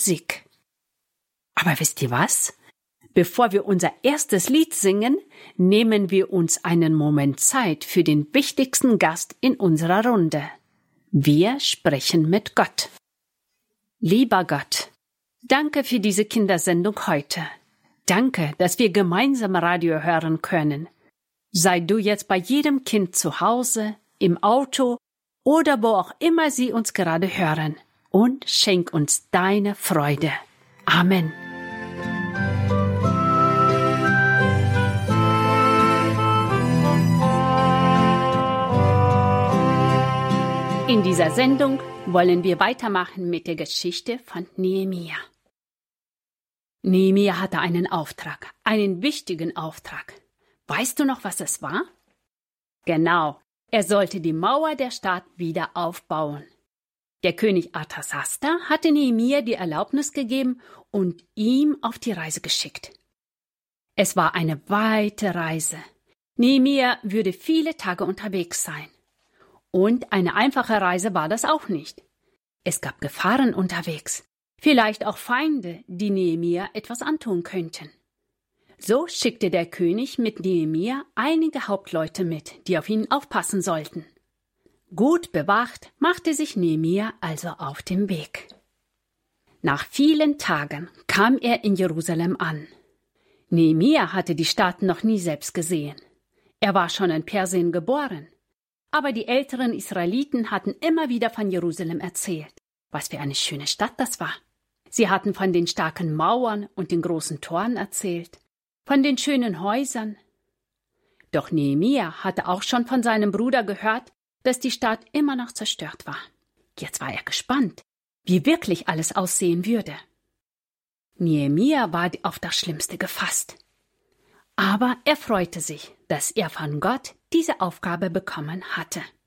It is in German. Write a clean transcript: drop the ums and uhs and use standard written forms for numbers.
Musik. Aber wisst ihr was? Bevor wir unser erstes Lied singen, nehmen wir uns einen Moment Zeit für den wichtigsten Gast in unserer Runde. Wir sprechen mit Gott. Lieber Gott, danke für diese Kindersendung heute. Danke, dass wir gemeinsam Radio hören können. Sei du jetzt bei jedem Kind zu Hause, im Auto oder wo auch immer sie uns gerade hören und schenk uns deine Freude. Amen. In dieser Sendung wollen wir weitermachen mit der Geschichte von Nehemia. Nehemia hatte einen Auftrag, einen wichtigen Auftrag. Weißt du noch, was es war? Genau, er sollte die Mauer der Stadt wieder aufbauen. Der König Artasasta hatte Nehemia die Erlaubnis gegeben und ihm auf die Reise geschickt. Es war eine weite Reise. Nehemia würde viele Tage unterwegs sein. Und eine einfache Reise war das auch nicht. Es gab Gefahren unterwegs, vielleicht auch Feinde, die Nehemia etwas antun könnten. So schickte der König mit Nehemia einige Hauptleute mit, die auf ihn aufpassen sollten. Gut bewacht machte sich Nehemia also auf den Weg. Nach vielen Tagen kam er in Jerusalem an. Nehemia hatte die Stadt noch nie selbst gesehen. Er war schon in Persien geboren. Aber die älteren Israeliten hatten immer wieder von Jerusalem erzählt. Was für eine schöne Stadt das war. Sie hatten von den starken Mauern und den großen Toren erzählt, von den schönen Häusern. Doch Nehemia hatte auch schon von seinem Bruder gehört, dass die Stadt immer noch zerstört war. Jetzt war er gespannt, wie wirklich alles aussehen würde. Nehemia war auf das Schlimmste gefasst. Aber er freute sich, dass er von Gott diese Aufgabe bekommen hatte.